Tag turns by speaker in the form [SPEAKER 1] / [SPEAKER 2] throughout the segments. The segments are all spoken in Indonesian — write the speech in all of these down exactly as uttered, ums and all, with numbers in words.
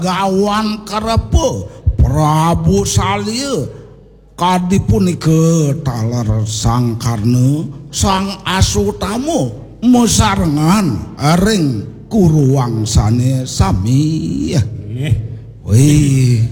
[SPEAKER 1] gawan karepe Prabu Salya kadipunika taler Sang Karna Sang Asutama mesarengan ring kuruwangsane sami. Wih,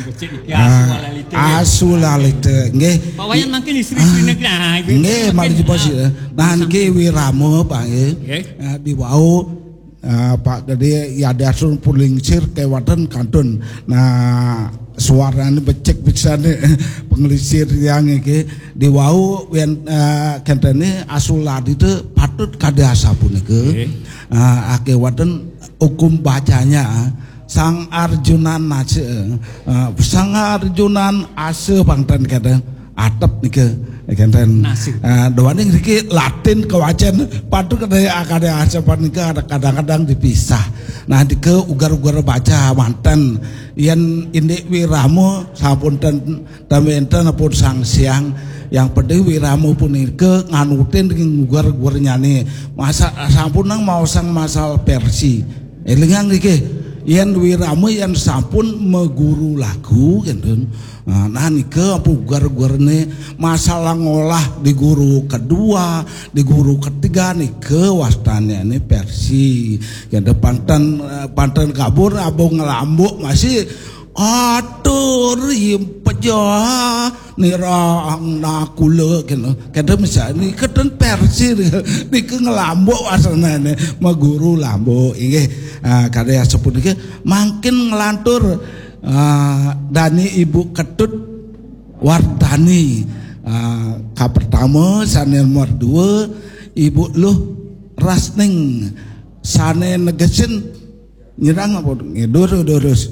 [SPEAKER 1] asulalite nggih.
[SPEAKER 2] Pak Wayan mangke istri-istrine nah.
[SPEAKER 1] Nggih, mari dipos. Nah niki wirama Pak nggih. Diwau Pak Gede ya dasun pulingsir kewaten kantun. Nah suarane becek pisan pengelisir yang iki diwau yen kentene asuladi teh patut kadasa punika. Ake waten hukum bacanya Sang Arjunan nace Sang Arjunan ase pangten kata atep nika kenten doane niki Latin kewacan patut kada kada asapan nika kadang-kadang dipisah. Nah dike ugar-ugar baca manten yen indik wiramo sapunten damenten pun sang siang yang penting wiramo punika nganutin ugar-ugar nyane masa sampun nang mau sang masal Persi elingan niki yen wiramo yen sampun meguru lagu kenten. Nah nika pugar-garne masalah ngolah di guru kedua, di guru ketiga nika wastane ini Persi. Yang depan panten kabur abang ngelambuk masih atur impejo nirang nakule kena kena misalnya ini keten Persi nika ngelambuk wasanane meguru lambuk inggih kadaya sepun iki makin ngelantur Uh, Dani Ibu Ketut Wardani uh, ka pertama sane nomor dua Ibu Luh Rasning sane negesin nyerang apa ngedurus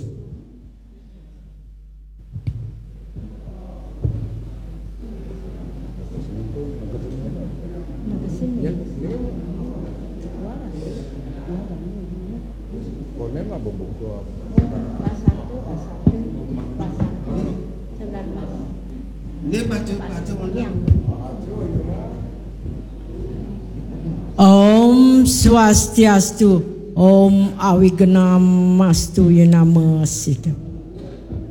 [SPEAKER 3] Om Swastiastu, Om Awigenamastu Yunamasiddha.